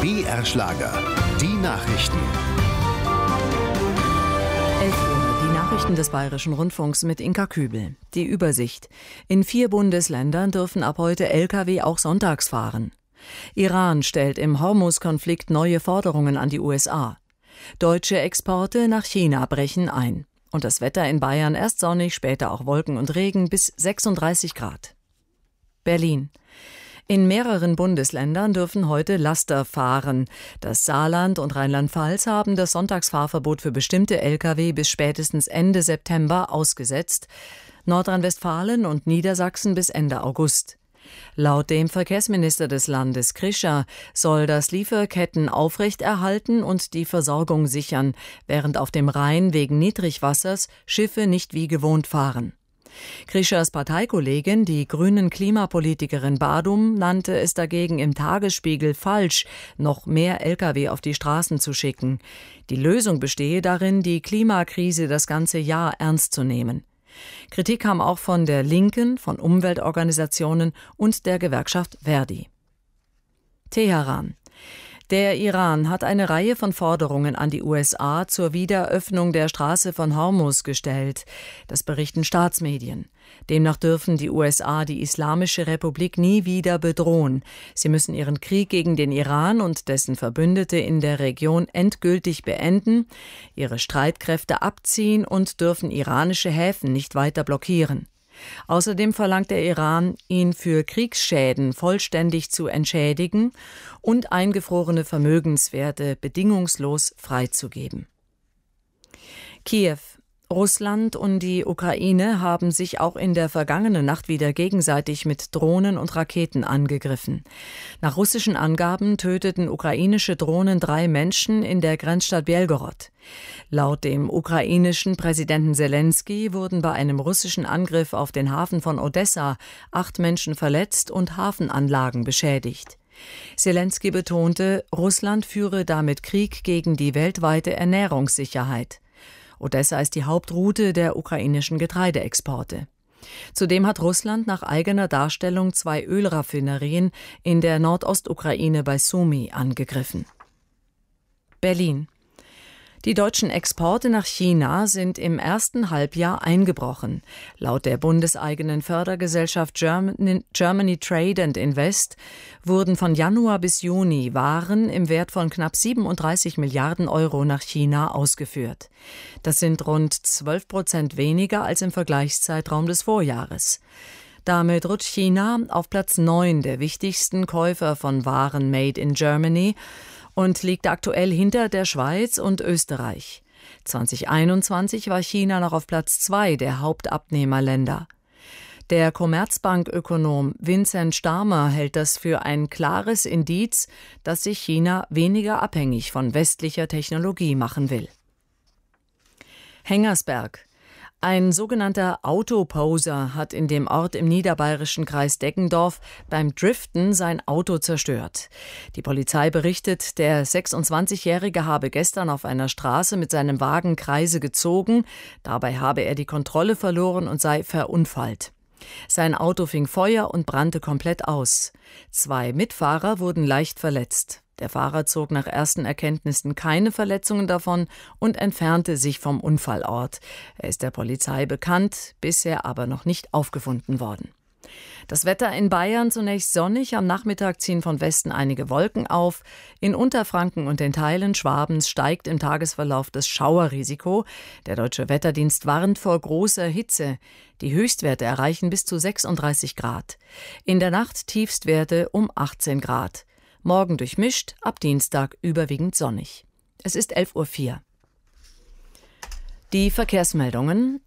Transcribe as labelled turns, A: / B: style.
A: BR Schlager. Die Nachrichten.
B: 11 Uhr, die Nachrichten des Bayerischen Rundfunks mit Inka Kübel. Die Übersicht. In 4 Bundesländern dürfen ab heute Lkw auch sonntags fahren. Iran stellt im Hormuz-Konflikt neue Forderungen an die USA. Deutsche Exporte nach China brechen ein. Und das Wetter in Bayern erst sonnig, später auch Wolken und Regen bis 36 Grad. Berlin. In mehreren Bundesländern dürfen heute Laster fahren. Das Saarland und Rheinland-Pfalz haben das Sonntagsfahrverbot für bestimmte Lkw bis spätestens Ende September ausgesetzt. Nordrhein-Westfalen und Niedersachsen bis Ende August. Laut dem Verkehrsminister des Landes Krischer soll das Lieferketten aufrechterhalten und die Versorgung sichern, während auf dem Rhein wegen Niedrigwassers Schiffe nicht wie gewohnt fahren. Krischers Parteikollegin, die grünen Klimapolitikerin Badum, nannte es dagegen im Tagesspiegel falsch, noch mehr Lkw auf die Straßen zu schicken. Die Lösung bestehe darin, die Klimakrise das ganze Jahr ernst zu nehmen. Kritik kam auch von der Linken, von Umweltorganisationen und der Gewerkschaft Verdi. Teheran. Der Iran hat eine Reihe von Forderungen an die USA zur Wiederöffnung der Straße von Hormuz gestellt. Das berichten Staatsmedien. Demnach dürfen die USA die Islamische Republik nie wieder bedrohen. Sie müssen ihren Krieg gegen den Iran und dessen Verbündete in der Region endgültig beenden, ihre Streitkräfte abziehen und dürfen iranische Häfen nicht weiter blockieren. Außerdem verlangt der Iran, ihn für Kriegsschäden vollständig zu entschädigen und eingefrorene Vermögenswerte bedingungslos freizugeben. Kiew. Russland und die Ukraine haben sich auch in der vergangenen Nacht wieder gegenseitig mit Drohnen und Raketen angegriffen. Nach russischen Angaben töteten ukrainische Drohnen 3 Menschen in der Grenzstadt Belgorod. Laut dem ukrainischen Präsidenten Selenskyj wurden bei einem russischen Angriff auf den Hafen von Odessa 8 Menschen verletzt und Hafenanlagen beschädigt. Selenskyj betonte, Russland führe damit Krieg gegen die weltweite Ernährungssicherheit. Odessa ist die Hauptroute der ukrainischen Getreideexporte. Zudem hat Russland nach eigener Darstellung 2 Ölraffinerien in der Nordostukraine bei Sumy angegriffen. Berlin. Die deutschen Exporte nach China sind im ersten Halbjahr eingebrochen. Laut der bundeseigenen Fördergesellschaft Germany Trade and Invest wurden von Januar bis Juni Waren im Wert von knapp 37 Milliarden Euro nach China ausgeführt. Das sind rund 12% weniger als im Vergleichszeitraum des Vorjahres. Damit rutscht China auf Platz 9 der wichtigsten Käufer von Waren made in Germany und liegt aktuell hinter der Schweiz und Österreich. 2021 war China noch auf Platz 2 der Hauptabnehmerländer. Der Commerzbank-Ökonom Vincent Stamer hält das für ein klares Indiz, dass sich China weniger abhängig von westlicher Technologie machen will. Hengersberg. Ein sogenannter Autoposer hat in dem Ort im niederbayerischen Kreis Deggendorf beim Driften sein Auto zerstört. Die Polizei berichtet, der 26-Jährige habe gestern auf einer Straße mit seinem Wagen Kreise gezogen. Dabei habe er die Kontrolle verloren und sei verunfallt. Sein Auto fing Feuer und brannte komplett aus. 2 Mitfahrer wurden leicht verletzt. Der Fahrer zog nach ersten Erkenntnissen keine Verletzungen davon und entfernte sich vom Unfallort. Er ist der Polizei bekannt, bisher aber noch nicht aufgefunden worden. Das Wetter in Bayern zunächst sonnig, am Nachmittag ziehen von Westen einige Wolken auf. In Unterfranken und den Teilen Schwabens steigt im Tagesverlauf das Schauerrisiko. Der Deutsche Wetterdienst warnt vor großer Hitze. Die Höchstwerte erreichen bis zu 36 Grad. In der Nacht Tiefstwerte um 18 Grad. Morgen durchmischt, ab Dienstag überwiegend sonnig. Es ist 11:04 Uhr. Die Verkehrsmeldungen.